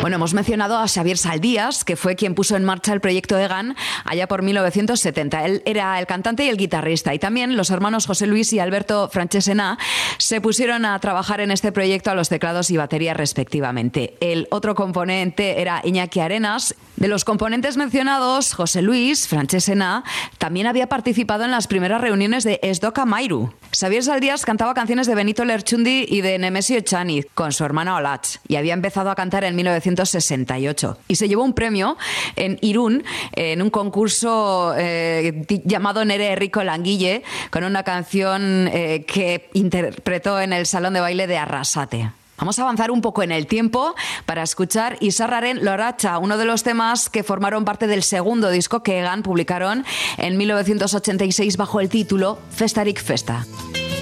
Bueno, hemos mencionado a Xavier Saldías, que fue quien puso en marcha el proyecto Egan allá por 1970. Él era el cantante y el guitarrista. Y también los hermanos José Luis y Alberto Franchesena se pusieron a trabajar en este proyecto a los teclados y batería respectivamente. El otro componente era Iñaki Arenas. De los componentes mencionados, José Luis Franchesena también había participado en las primeras reuniones de Esdoka Mairu. Xavier Saldías cantaba canciones de Benito Lerchundi y de Nemesio Echaniz con su hermana Olatz y había empezado a cantar en 1968 y se llevó un premio en Irún en un concurso llamado Nere Rico Languille con una canción que interpretó en el salón de baile de Arrasate. Vamos a avanzar un poco en el tiempo para escuchar Izarraren Loratxa, uno de los temas que formaron parte del segundo disco que Egan publicaron en 1986 bajo el título Festarik Festa.